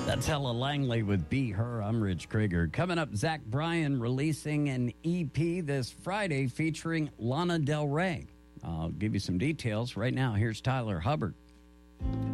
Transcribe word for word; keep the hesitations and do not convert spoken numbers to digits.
That's Ella Langley with Be Her. I'm Rich Krieger. Coming up, Zach Bryan releasing an E P this Friday featuring Lana Del Rey. I'll give you some details. Right now, here's Tyler Hubbard.